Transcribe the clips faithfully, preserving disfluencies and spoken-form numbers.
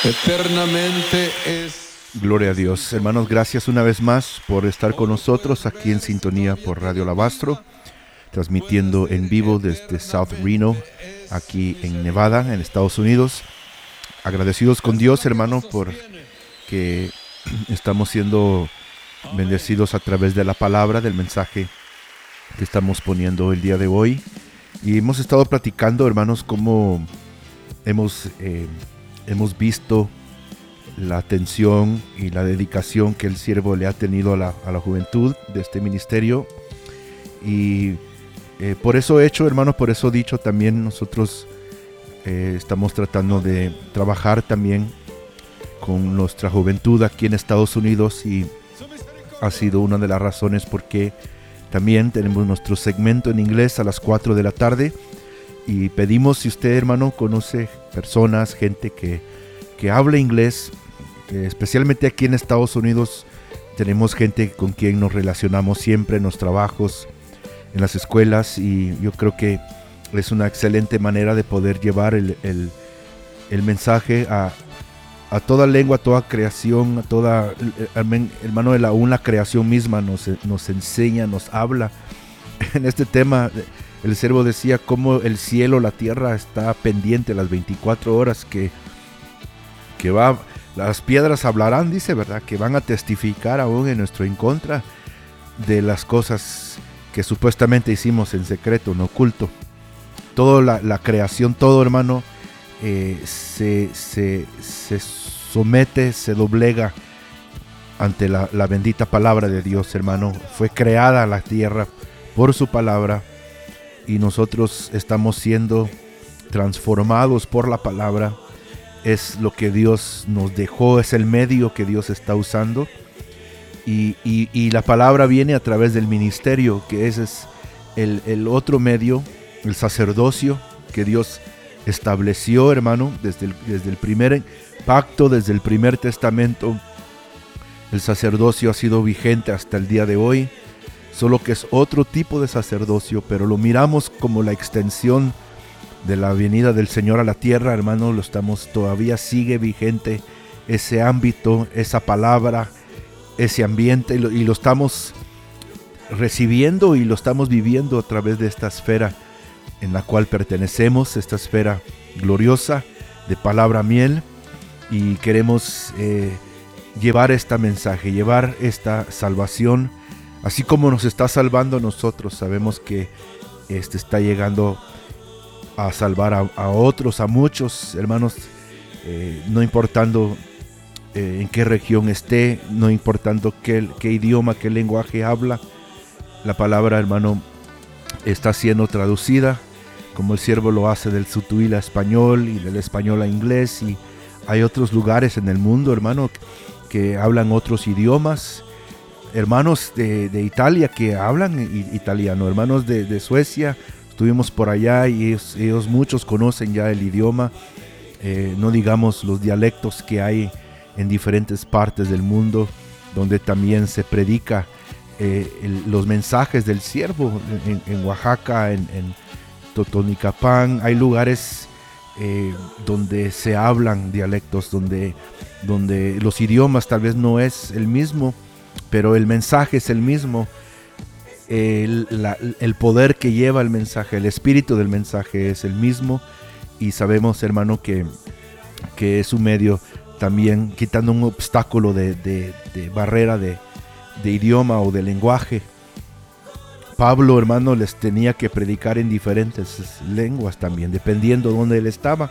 eternamente es. Gloria a Dios. Hermanos, gracias una vez más por estar con nosotros aquí en sintonía por Radio Alabastro, transmitiendo en vivo desde South Reno, aquí en Nevada, en Estados Unidos. Agradecidos con Dios, hermano, por que estamos siendo bendecidos a través de la palabra, del mensaje que estamos poniendo el día de hoy. Y hemos estado platicando, hermanos, cómo hemos, eh, hemos visto la atención y la dedicación que el siervo le ha tenido a la, a la juventud de este ministerio. Y eh, por eso he hecho, hermanos, por eso he dicho también nosotros eh, estamos tratando de trabajar también con nuestra juventud aquí en Estados Unidos, y ha sido una de las razones por qué también tenemos nuestro segmento en inglés a las cuatro de la tarde. Y pedimos, si usted, hermano, conoce personas, gente que, que habla inglés, eh, especialmente aquí en Estados Unidos, tenemos gente con quien nos relacionamos siempre en los trabajos, en las escuelas, y yo creo que es una excelente manera de poder llevar el, el, el mensaje a, a toda lengua, a toda creación, a toda, hermano, de la una creación misma nos, nos enseña, nos habla. En este tema, el siervo decía cómo el cielo, la tierra está pendiente las veinticuatro horas, que, que va, las piedras hablarán, dice, ¿verdad? Que van a testificar aún en nuestro en contra de las cosas que supuestamente hicimos en secreto, en oculto. Toda la, la creación, todo, hermano, eh, se, se, se somete, se doblega ante la, la bendita palabra de Dios, hermano. Fue creada la tierra por su palabra, y nosotros estamos siendo transformados por la palabra. Es lo que Dios nos dejó, es el medio que Dios está usando, y, y, y la palabra viene a través del ministerio, que ese es el, el otro medio, el sacerdocio que Dios estableció, hermano, desde el, desde el primer pacto, desde el primer testamento. El sacerdocio ha sido vigente hasta el día de hoy, solo que es otro tipo de sacerdocio, pero lo miramos como la extensión de la venida del Señor a la tierra, hermano. Lo estamos, todavía sigue vigente ese ámbito, esa palabra, ese ambiente, y lo, y lo estamos recibiendo y lo estamos viviendo a través de esta esfera en la cual pertenecemos, esta esfera gloriosa de palabra miel, y queremos eh, llevar este mensaje, llevar esta salvación, así como nos está salvando a nosotros. Sabemos que este está llegando a salvar a, a otros, a muchos hermanos, eh, no importando eh, en qué región esté, no importando qué, qué idioma, qué lenguaje habla. La palabra, hermano, está siendo traducida, como el siervo lo hace del sutuil a español y del español a inglés, y hay otros lugares en el mundo, hermano, que hablan otros idiomas. Hermanos de, de Italia que hablan italiano, hermanos de, de Suecia, estuvimos por allá, y ellos, ellos muchos conocen ya el idioma, eh, no digamos los dialectos que hay en diferentes partes del mundo, donde también se predica eh, el, los mensajes del siervo. En, en Oaxaca, en, en Totonicapán, hay lugares eh, donde se hablan dialectos, donde, donde los idiomas tal vez no es el mismo, pero el mensaje es el mismo. El, la, el poder que lleva el mensaje, el espíritu del mensaje es el mismo, y sabemos, hermano, que, que es un medio también, quitando un obstáculo de, de, de barrera de, de idioma o de lenguaje. Pablo, hermano, les tenía que predicar en diferentes lenguas también, dependiendo de dónde él estaba.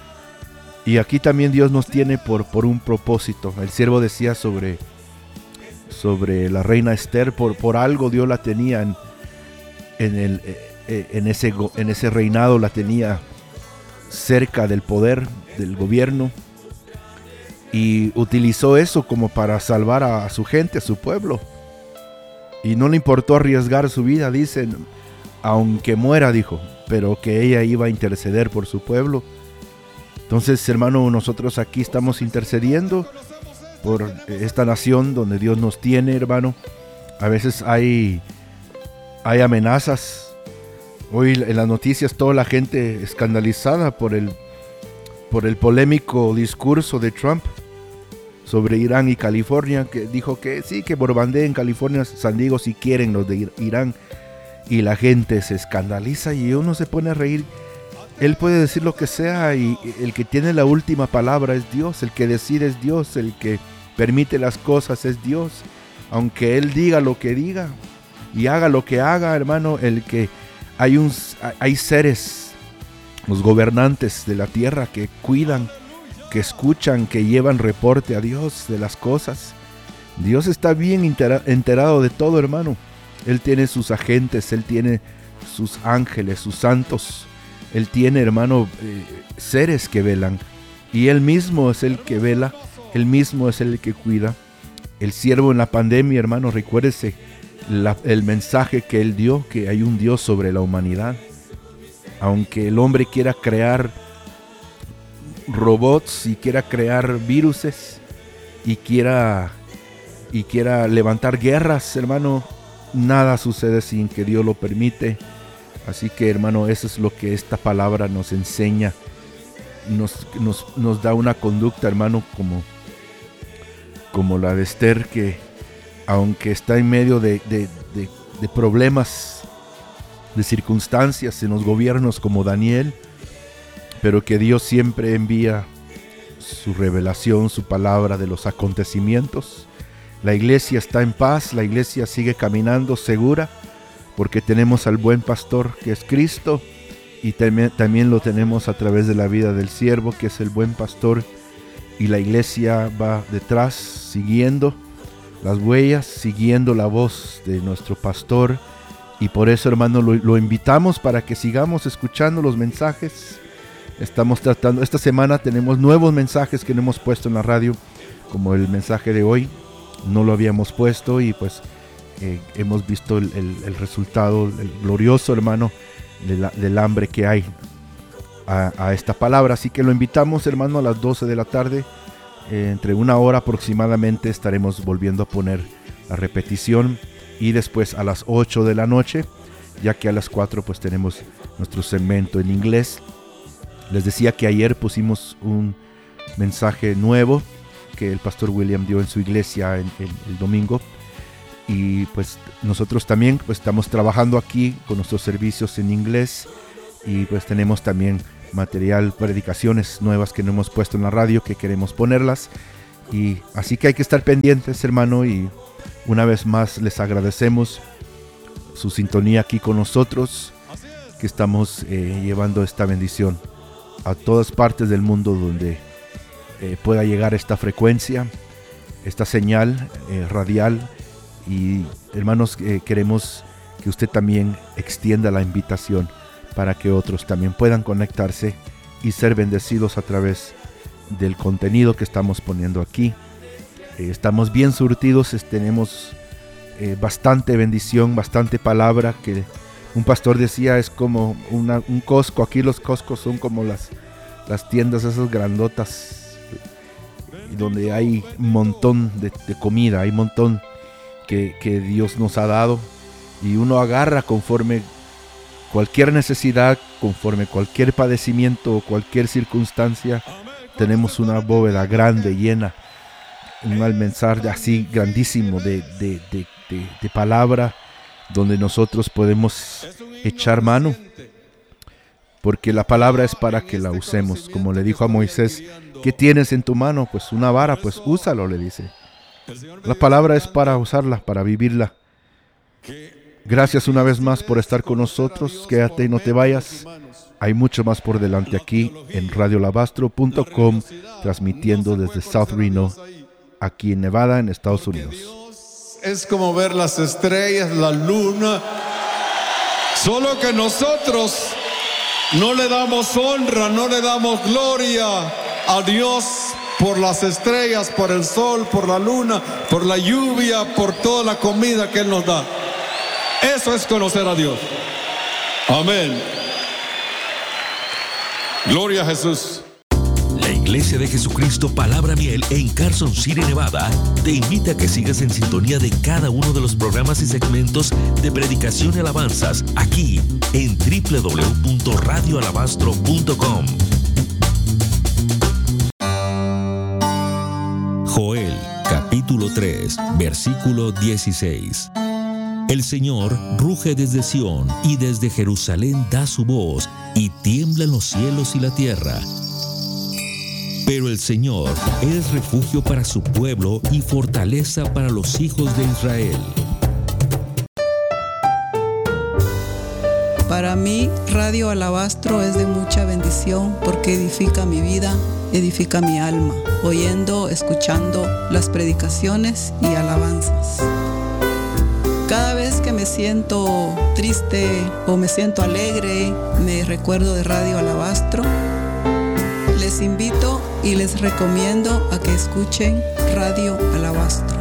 Y aquí también Dios nos tiene por, por un propósito. El siervo decía sobre sobre la reina Esther, por, por algo Dios la tenía en, en, el, en, ese, en ese reinado, la tenía cerca del poder, del gobierno, y utilizó eso como para salvar a, a su gente, a su pueblo, y no le importó arriesgar su vida, dicen, aunque muera, dijo, pero que ella iba a interceder por su pueblo. Entonces, hermano, nosotros aquí estamos intercediendo por esta nación donde Dios nos tiene, hermano. A veces hay, hay amenazas. Hoy en las noticias toda la gente escandalizada por el, por el polémico discurso de Trump sobre Irán y California, que dijo que sí, que bombardeen California, San Diego si quieren los de Irán, y la gente se escandaliza y uno se pone a reír. Él puede decir lo que sea y el que tiene la última palabra es Dios, el que decide es Dios, el que permite las cosas es Dios. Aunque Él diga lo que diga y haga lo que haga, hermano, el que hay, un, hay seres, los gobernantes de la tierra que cuidan, que escuchan, que llevan reporte a Dios de las cosas. Dios está bien enterado de todo, hermano. Él tiene sus agentes, Él tiene sus ángeles, sus santos. Él tiene, hermano, eh, seres que velan. Y Él mismo es el que vela, Él mismo es el que cuida. El siervo en la pandemia, hermano, recuérdese la, el mensaje que Él dio, que hay un Dios sobre la humanidad. Aunque el hombre quiera crear robots y quiera crear viruses y quiera, y quiera levantar guerras, hermano, nada sucede sin que Dios lo permite. Así que, hermano, eso es lo que esta palabra nos enseña. Nos, nos, nos da una conducta, hermano, como, como la de Esther, que aunque está en medio de, de, de, de problemas, de circunstancias en los gobiernos como Daniel, pero que Dios siempre envía su revelación, su palabra de los acontecimientos. La iglesia está en paz, la iglesia sigue caminando segura, porque tenemos al buen pastor que es Cristo, y también, también lo tenemos a través de la vida del siervo que es el buen pastor, y la iglesia va detrás, siguiendo las huellas, siguiendo la voz de nuestro pastor. Y por eso, hermano, lo, lo invitamos para que sigamos escuchando los mensajes. Estamos tratando, esta semana tenemos nuevos mensajes que no hemos puesto en la radio, como el mensaje de hoy, no lo habíamos puesto y pues eh, hemos visto el, el, el resultado, el glorioso, hermano, de la, del hambre que hay a, a esta palabra. Así que lo invitamos, hermano, a las doce de la tarde, eh, entre una hora aproximadamente estaremos volviendo a poner la repetición. Y después a las ocho de la noche, ya que a las cuatro pues tenemos nuestro segmento en inglés. Les decía que ayer pusimos un mensaje nuevo que el pastor William dio en su iglesia en, en, el domingo. Y pues nosotros también pues estamos trabajando aquí con nuestros servicios en inglés. Y pues tenemos también material, predicaciones nuevas que no hemos puesto en la radio, que queremos ponerlas. Y así que hay que estar pendientes, hermano, y una vez más les agradecemos su sintonía aquí con nosotros, que estamos eh, llevando esta bendición a todas partes del mundo donde eh, pueda llegar esta frecuencia, esta señal eh, radial. Y hermanos, eh, queremos que usted también extienda la invitación para que otros también puedan conectarse y ser bendecidos a través del contenido que estamos poniendo aquí. Eh, estamos bien surtidos, es, tenemos eh, bastante bendición, bastante palabra, que un pastor decía es como una, un Costco. Aquí los Costcos son como las, las tiendas esas grandotas, donde hay un montón de, de comida, hay un montón que, que Dios nos ha dado, y uno agarra conforme cualquier necesidad, conforme cualquier padecimiento o cualquier circunstancia. Tenemos una bóveda grande, llena, un almenzar así grandísimo de, de, de, de, de palabra, donde nosotros podemos echar mano, porque la palabra es para que la usemos. Como le dijo a Moisés, ¿qué tienes en tu mano? Pues una vara, pues úsalo, le dice. La palabra es para usarla, para vivirla. Gracias una vez más por estar con nosotros. Quédate y no te vayas. Hay mucho más por delante aquí en radio lavastro punto com, transmitiendo desde South Reno, aquí en Nevada, en Estados Unidos. Es como ver las estrellas, la luna, solo que nosotros no le damos honra, no le damos gloria a Dios por las estrellas, por el sol, por la luna, por la lluvia, por toda la comida que Él nos da. Eso es conocer a Dios. Amén. Gloria a Jesús. La Iglesia de Jesucristo Palabra Miel en Carson City, Nevada, te invita a que sigas en sintonía de cada uno de los programas y segmentos de predicación y alabanzas aquí en doble u doble u doble u punto radio alabastro punto com. capítulo tres, versículo dieciséis. El Señor ruge desde Sión y desde Jerusalén da su voz, y tiemblan los cielos y la tierra. Pero el Señor es refugio para su pueblo y fortaleza para los hijos de Israel. Para mí, Radio Alabastro es de mucha bendición porque edifica mi vida, edifica mi alma, oyendo, escuchando las predicaciones y alabanzas. Cada vez que me siento triste o me siento alegre, me recuerdo de Radio Alabastro. Les invito y les recomiendo a que escuchen Radio Alabastro.